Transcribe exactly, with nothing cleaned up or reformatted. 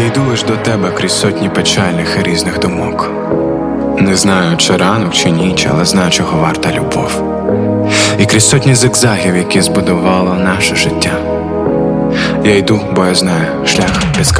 Я йду лиш до тебе крізь сотні печальних і різних думок. Не знаю, чи ранок, чи ніч, але знаю, чого варта любов. І крізь сотні зигзагів, які збудувало наше життя. Я йду, бо я знаю, шлях без